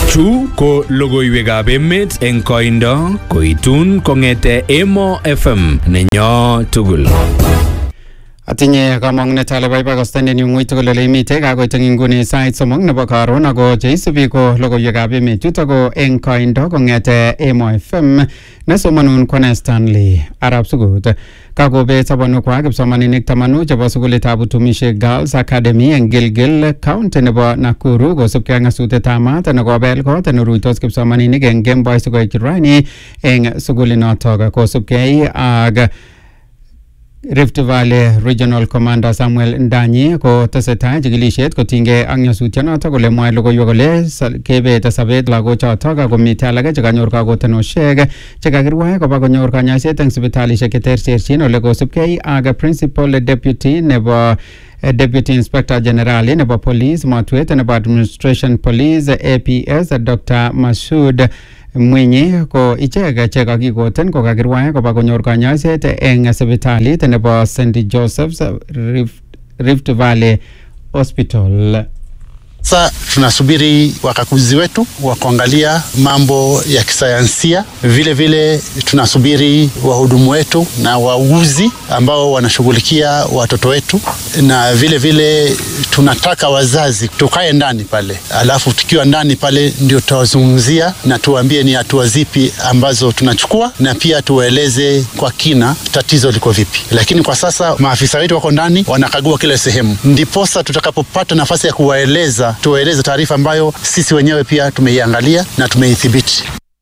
Chu ko logoiwekab emet eng koindo koitun kong'ete Emo FM nenyo tugul. Atinye kamang'unet ale baibai kostaneni ng'ui tugul ole imite kakoit eng inguni sait somok nebo karon ako cheisubi ko logoiwekab emet chutok ko eng koindo kong'ete Emo FM nesomanun Kone Stanley Arab Sugut. Kakobet sobonukwak kipsomaninik 10 chebo sukulitab utumishi Girls Academy eng Gilgil County nebo Nakuru kosubkei ak ng'atutikab maat nekobel kot neruitos kipsomaninik eng Kemboi sikoit rani eng sukulinotok kosubkei ak Rift Valley Regional Commander Samuel Ndanyi ko tesetai chikilishet kotinygei ak nyasutyonotok kole mwae logoiwek kole kebet sabet lagochotok ako mitei alake chekanyor kakotenoshek chekakirwai koba konyor kanyoiset eng sipitalishek cheterterchin ole kosubkei ak Principal Deputy nebo Deputy Inspector General nebo Police Matwet nebo Administration Police APS Dr. Masud Mwenye ko ichek che kakikoten ko kakirwai koba konyor kanyoiset eng sipitalit nebo St. Joseph's Rift Valley Hospital. Sasa tunasubiri wakaguzi wetu wa kuangalia mambo ya kisayansia. Vile vile tunasubiri wahudumu wetu na wauguzi ambao wanashughulikia watoto wetu, na vile vile tunataka wazazi tukae ndani pale, alafu tukiwa ndani pale ndio tutawazungumzia na tuambie ni hatua zipi ambazo tunachukua, na pia tuwaeleze kwa kina tatizo liko vipi. Lakini kwa sasa maafisa wetu wako ndani wanakagua kila sehemu, ndiposa tutakapopata nafasi ya kuwaeleza tueleze taarifa ambayo sisi wenyewe pia tumeiangalia na tumeithibiti.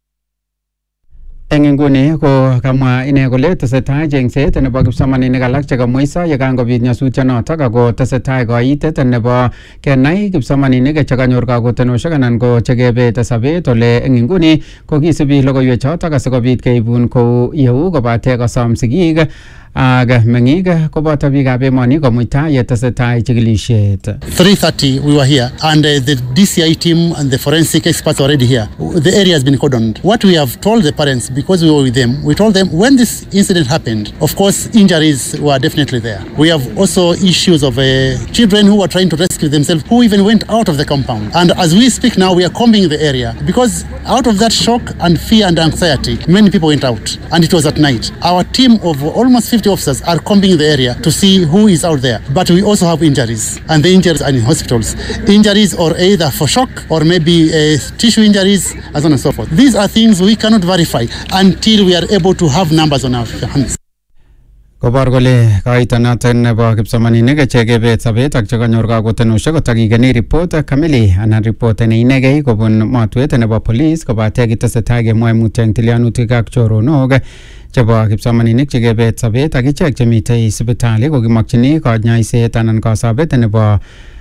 Eng inguni ko kamwa ine kole tesetai chengset nebo kipsomaninik alak chekamweiso yekangobit nyasutyonotok ako tesetai koitet nebo kenai kipsomaninik chekanyor kakotenoshek anan ko chekebet sabet ole eng inguni ko kisubi logoiwechotok asikobit keibun kou yeu kobate kosom sigik ak meng'ik koboto biikab emoni komuita yetesetai chikilishet. 3:30 we were here and the DCI team and the forensic experts are already here. The area has been cordoned. What we have told the parents, because we were with them, we told them when this incident happened, of course injuries were definitely there. We have also issues of children who were trying to rescue themselves, who even went out of the compound. And as we speak now, we are combing the area because out of that shock and fear and anxiety, many people went out and it was at night. Our team of almost 50 officers are combing the area to see who is out there. But we also have injuries, and the injuries are in hospitals. Injuries or either for shock or maybe tissue injuries, and so on and so forth. These are things we cannot verify until we are able to have numbers on our hands. Kobor kole kaitonoton nebo kipsomaninik chekebet sabet ak chekanyor kakotenoshek kotakikeni report kamili anan report neinegei kobun matwet nebo police kobate kitesetai kemwae mutyo eng tilyanutik ak choronok chebo kipsomaninik chekebet sabet ak ichek chemitei sipitali kokimokchini kanyoiset anan kasabet nebo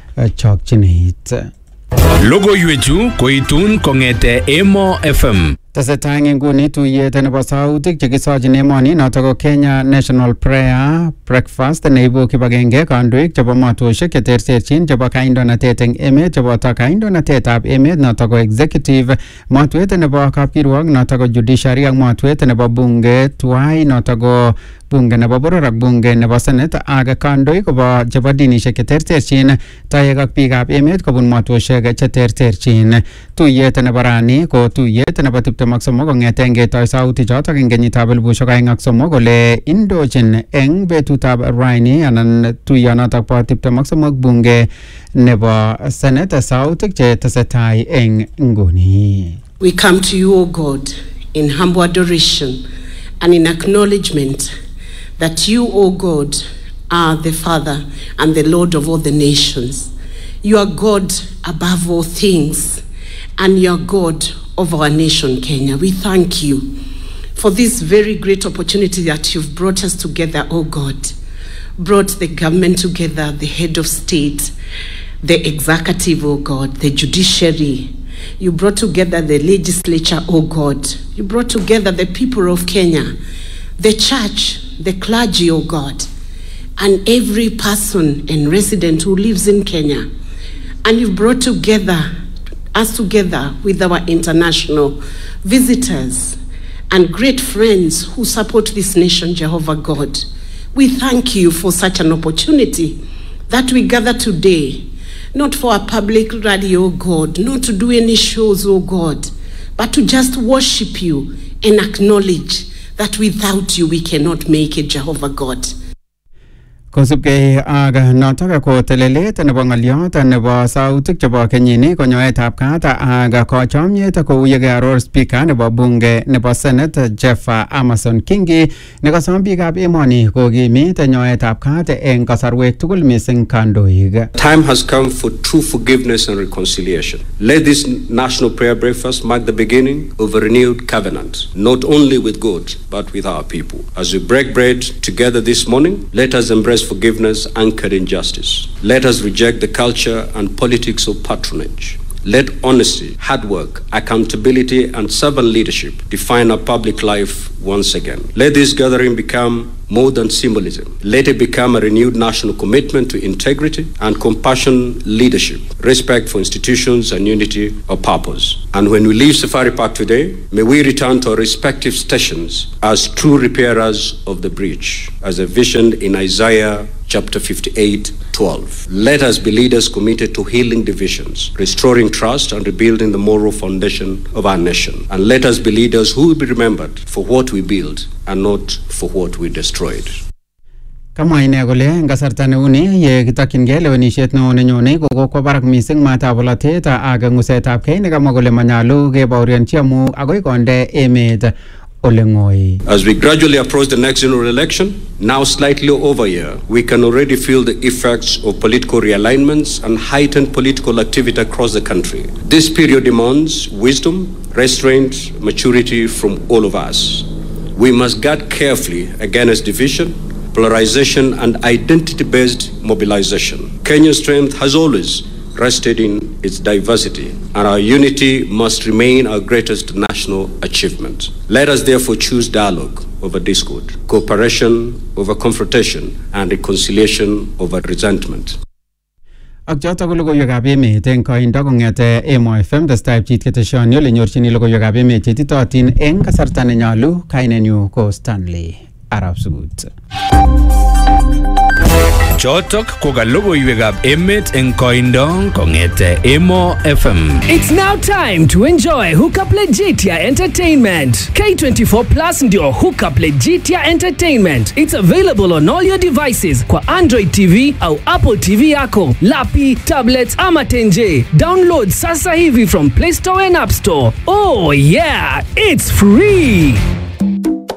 chokchinet. Logoiwechu koitun kong'ete Emo FM. Tesetai eng inguni tuyet nebo sautik chekisochin emoni notok ko Kenya National Prayer Breakfast neibu kibagenge kandoik chebo matoshek cheterterchin chebo kaindonatet eng emet cheboto kaindonatetab emet notok ko executive, matwet nebo kapkirwok notok ko judiciary ak matwet nebo bunge tuwai notok ko bunge nebo boror ak bunge nebo senate ak kandoik chebo dinishek cheterterchin toek ak biikab emet kobun matoshek cheterterchin. Tuyet nebo rani ko tuyet nebo 23 kong'eten ketoi sautik chotok eng kenyitab 2003 kole indochin eng betutab raini anan tuyonotok bo 23 bunge nebo senate sautik che tesetai eng nguni. We come to you, O God, in humble adoration and in acknowledgement that you, O God, are the Father and the Lord of all the nations. You are God above all things, and you are God of our nation, Kenya. We thank you for this very great opportunity that you've brought us together, O God. Brought the government together, the head of state, the executive, O God, the judiciary. You brought together the legislature, O God. You brought together the people of Kenya, the church, the clergy, O God, and every person and resident who lives in Kenya. And you've brought us together with our international visitors and great friends who support this nation, Jehovah God. We thank you for such an opportunity that we gather today not for a public radio, God, not to do any shows, oh God, but to just worship you and acknowledge that without you we cannot make it, Jehovah God. Kosubkei ak notok ko telelet nebo ng'olyot nebo sautik chebo kenyini konyoetab kat ak kochomyet kou yekearor speaker nebo bunge nebo Senate Jeff Amason Kingi nekosom biikab emoni kokimit nyoetab kat eng kasarwek tugul mising kandoik. Time has come for true forgiveness and reconciliation. Let this national prayer breakfast mark the beginning of a renewed covenant, not only with God but with our people. As we break bread together this morning, let us embrace forgiveness anchored in justice. Let us reject the culture and politics of patronage. Let honesty, hard work, accountability, and servant leadership define our public life once again. Let this gathering become more than symbolism. Let it become a renewed national commitment to integrity and compassionate leadership, respect for institutions, and unity of purpose. And when we leave Safari Park today, may we return to our respective stations as true repairers of the breach, as envisioned in Isaiah chapter 58:12. Let us be leaders committed to healing divisions, restoring trust, and rebuilding the moral foundation of our nation. And let us be leaders who will be remembered for what we build and not for what we destroyed. Kamwa ine kole eng kasarta neuni ye kitokyingei lewenisiet neo nenyone kokokwo barak mising matab bolotet ak ng'usetab kei nekamwa kole manyalu kebaorionchi amu agoi konde emet ole ng'oi. As we gradually approach the next general election, now slightly over a year, we can already feel the effects of political realignments and heightened political activity across the country. This period demands wisdom, restraint, maturity from all of us. We must guard carefully against division, polarization, and identity-based mobilization. Kenya's strength has always rested in its diversity, and our unity must remain our greatest national achievement. Let us therefore choose dialogue over discord, cooperation over confrontation, and reconciliation over resentment. Ak chotok ko logoiwekab emet eng koindo kong'ete Emo FM testai pchit keteshoni ole nyorchini logoiwekab emet chetitotin eng kasarta nenyolu. Kainenyu ko Stanley Arab Sugut. Chotok ko ka logoiwekab emet eng koindo kong'ete Emo FM. It's now time to enjoy Hookup Legitia Entertainment. K24 Plus ndio Hookup Legitia Entertainment. It's available on all your devices kwa Android TV au Apple TV yako, lapi, tablets ama tenje. Download sasa hivi from Play Store and App Store. Oh yeah, it's free.